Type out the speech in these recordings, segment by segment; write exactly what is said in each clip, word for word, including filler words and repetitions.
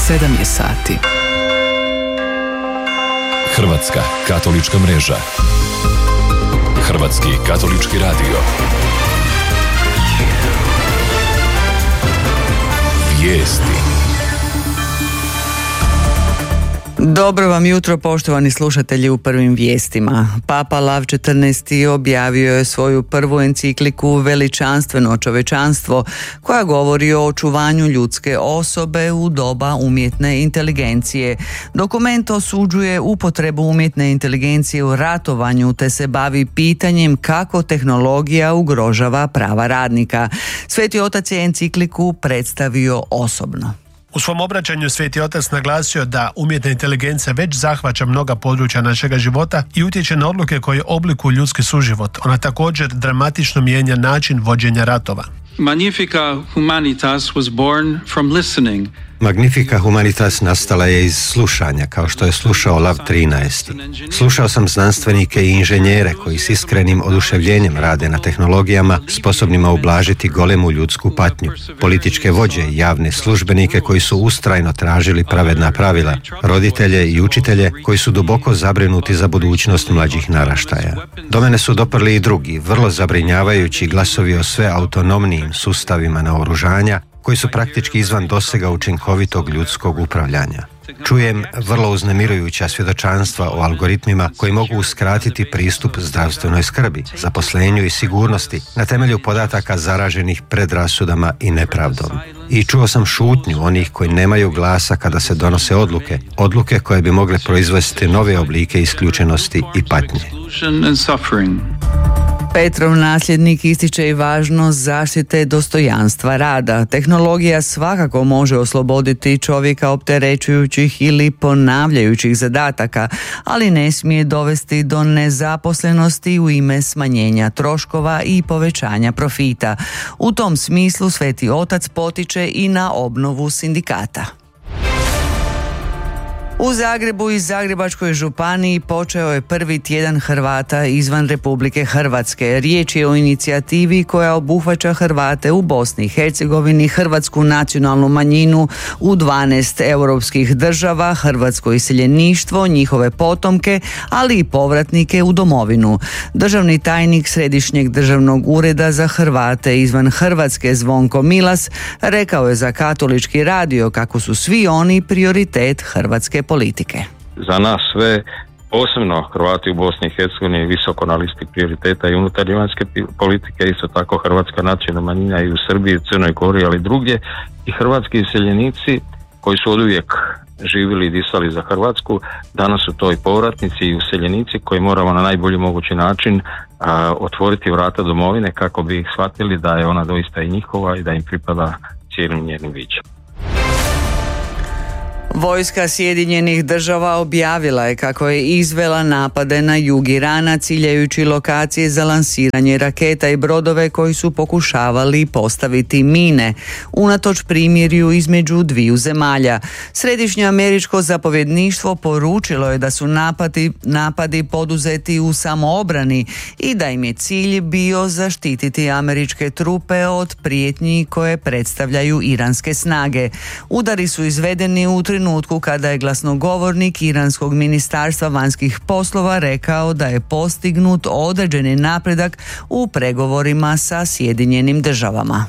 sedam je sati. Hrvatska katolička mreža. Hrvatski katolički radio. Vijesti. Dobro vam jutro, poštovani slušatelji, u prvim vijestima. Papa Lav četrnaesti objavio je svoju prvu encikliku Veličanstveno čovečanstvo, koja govori o očuvanju ljudske osobe u doba umjetne inteligencije. Dokument osuđuje upotrebu umjetne inteligencije u ratovanju te se bavi pitanjem kako tehnologija ugrožava prava radnika. Sveti otac je encikliku predstavio osobno. U svom obraćanju Sveti otac naglasio da umjetna inteligencija već zahvaća mnoga područja našega života i utječe na odluke koje oblikuju ljudski suživot. Ona također dramatično mijenja način vođenja ratova. Magnifica Humanitas was born from listening. Magnifica Humanitas nastala je iz slušanja, kao što je slušao Lav trinaesti. Slušao sam znanstvenike i inženjere koji s iskrenim oduševljenjem rade na tehnologijama sposobnima ublažiti golemu ljudsku patnju, političke vođe i javne službenike koji su ustrajno tražili pravedna pravila, roditelje i učitelje koji su duboko zabrinuti za budućnost mlađih naraštaja. Do mene su doprli i drugi, vrlo zabrinjavajući glasovi o sve autonomnijim sustavima naoružanja, koji su praktički izvan dosega učinkovitog ljudskog upravljanja. Čujem vrlo uznemirujuća svjedočanstva o algoritmima koji mogu uskratiti pristup zdravstvenoj skrbi, zaposlenju i sigurnosti na temelju podataka zaraženih predrasudama i nepravdom. I čuo sam šutnju onih koji nemaju glasa kada se donose odluke, odluke koje bi mogle proizvesti nove oblike isključenosti i patnje. Petrov nasljednik ističe i važnost zaštite dostojanstva rada. Tehnologija svakako može osloboditi čovjeka opterećujućih ili ponavljajućih zadataka, ali ne smije dovesti do nezaposlenosti u ime smanjenja troškova i povećanja profita. U tom smislu Sveti otac potiče i na obnovu sindikata. U Zagrebu i Zagrebačkoj županiji počeo je prvi tjedan Hrvata izvan Republike Hrvatske. Riječ je o inicijativi koja obuhvaća Hrvate u Bosni i Hercegovini, hrvatsku nacionalnu manjinu u dvanaest europskih država, hrvatsko iseljeništvo, njihove potomke, ali i povratnike u domovinu. Državni tajnik Središnjeg državnog ureda za Hrvate izvan Hrvatske Zvonko Milas rekao je za Katolički radio kako su svi oni prioritet hrvatske politike. Za nas sve, posebno Hrvati u Bosni i Hercegovini, visoko na listi prioriteta i unutarnje vanjske politike, isto tako hrvatska nacionalna manjina i u Srbiji, Crnoj Gori, ali drugdje, i hrvatski iseljenici koji su oduvijek živjeli i disali za Hrvatsku, danas su to i povratnici i useljenici koji moramo na najbolji mogući način a, otvoriti vrata domovine kako bi ih shvatili da je ona doista i njihova i da im pripada cijelim njenim bićem. Vojska Sjedinjenih država objavila je kako je izvela napade na jug Irana ciljajući lokacije za lansiranje raketa i brodove koji su pokušavali postaviti mine, unatoč primirju između dviju zemalja. Središnje američko zapovjedništvo poručilo je da su napadi, napadi poduzeti u samoobrani i da im je cilj bio zaštititi američke trupe od prijetnji koje predstavljaju iranske snage. Udari su izvedeni u trenutku kada je glasnogovornik Iranskog ministarstva vanjskih poslova rekao da je postignut određeni napredak u pregovorima sa Sjedinjenim državama.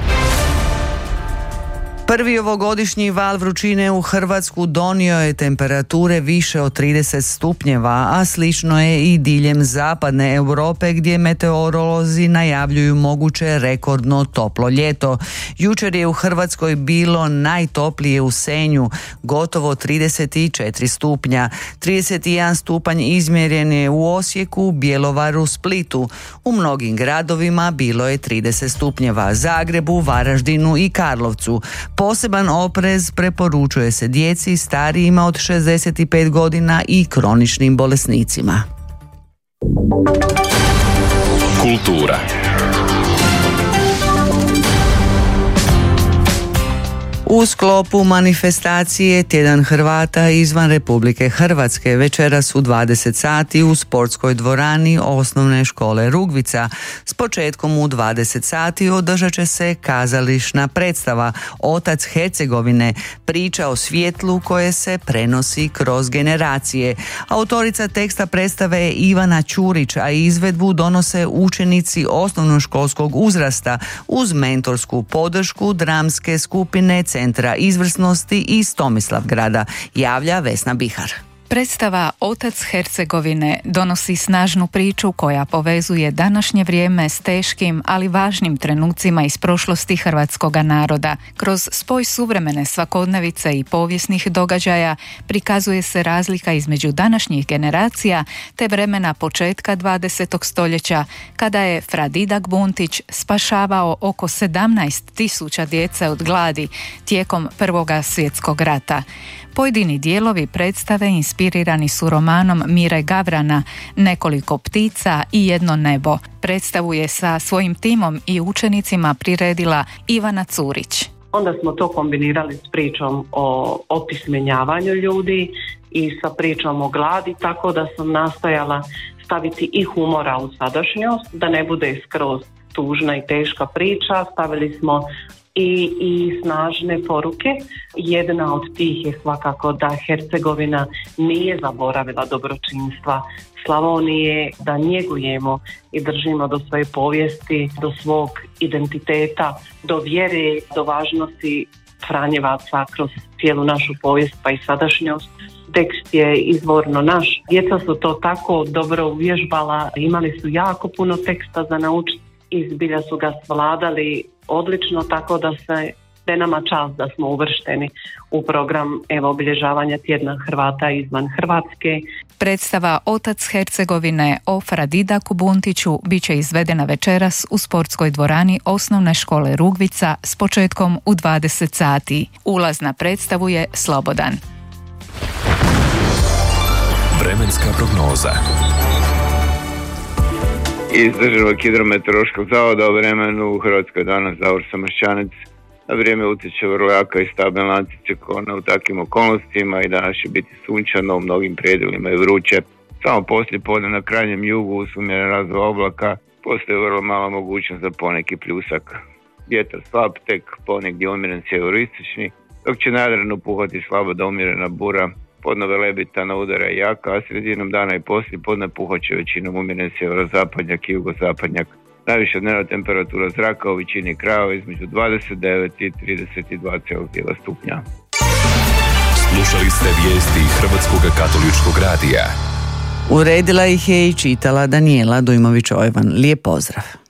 Prvi ovogodišnji val vrućine u Hrvatsku donio je temperature više od trideset stupnjeva, a slično je i diljem zapadne Europe gdje meteorolozi najavljuju moguće rekordno toplo ljeto. Jučer je u Hrvatskoj bilo najtoplije u Senju, gotovo trideset četiri stupnja. trideset jedan stupanj izmjeren je u Osijeku, Bjelovaru, Splitu. U mnogim gradovima bilo je trideset stupnjeva, Zagrebu, Varaždinu i Karlovcu. Poseban oprez preporučuje se djeci starijima od šezdeset pet godina i kroničnim bolesnicima. Kultura. U sklopu manifestacije Tjedan Hrvata izvan Republike Hrvatske večeras u dvadeset sati u sportskoj dvorani Osnovne škole Rugvica. S početkom u dvadeset sati održat će se kazališna predstava Otac Hercegovine, priča o svjetlu koje se prenosi kroz generacije. Autorica teksta predstave je Ivana Ćurić, a izvedbu donose učenici osnovnoškolskog uzrasta uz mentorsku podršku dramske skupine Centra izvrsnosti iz Tomislavgrada, javlja Vesna Bihar. Predstava Otac Hercegovine donosi snažnu priču koja povezuje današnje vrijeme s teškim, ali važnim trenucima iz prošlosti hrvatskoga naroda. Kroz spoj suvremene svakodnevice i povijesnih događaja prikazuje se razlika između današnjih generacija te vremena početka dvadesetog stoljeća, kada je fra Didak Buntić spašavao oko sedamnaest tisuća djece od gladi tijekom Prvoga svjetskog rata. Pojedini dijelovi predstave inspirirani su romanom Mire Gavrana Nekoliko ptica i jedno nebo. Predstavu je sa svojim timom i učenicima priredila Ivana Curić. Onda smo to kombinirali s pričom o opismenjavanju ljudi i sa pričom o gladi, tako da sam nastojala staviti i humora u sadašnjost, da ne bude skroz tužna i teška priča. Stavili smo I, i snažne poruke. Jedna od tih je svakako da Hercegovina nije zaboravila dobročinstva Slavonije, da njegujemo i držimo do svoje povijesti, do svog identiteta, do vjere, do važnosti Franjevaca kroz cijelu našu povijest pa i sadašnjost. Tekst je izvorno naš. Djeca su to tako dobro uvježbala, imali su jako puno teksta za naučiti i zbilja su ga svladali odlično, tako da se je nama čast da smo uvršteni u program evo obilježavanja Tjedna Hrvata izvan Hrvatske. Predstava Otac Hercegovine o fra Didaku Buntiću bit će izvedena večeras u sportskoj dvorani Osnovne škole Rugvica s početkom u dvadeset sati. Ulaz na predstavu je slobodan. Vremenska prognoza. Iz Državnog hidrometeorološkog zavoda o vremenu u Hrvatskoj danas Davor Samaršćanec. Na vrijeme utječe vrlo jaka i stabilna anticiklona u takvim okolnostima i danas će biti sunčano u mnogim predjelima i vruće. Samo poslije podne na krajnjem jugu uz umjeren razvoj oblaka postoji vrlo mala mogućnost za poneki pljusak. Vjetar slab, tek ponegdje umjeren sjeveristični, dok će na Jadranu puhati slabo do umjerena bura. Podno velebitana udara je jaka, a sredinom dana i poslije podne puhat će većinom umjeren sjeverozapadnjak i jugozapadnjak. Najviša dnevna temperatura zraka u većini krajeva između dvadeset devet i trideset dva zarez jedan stupnja. Slušali ste vijesti Hrvatskog katoličkog radija. Uredila ih je i čitala Danijela Dujmović-Ojvan. Lijep pozdrav.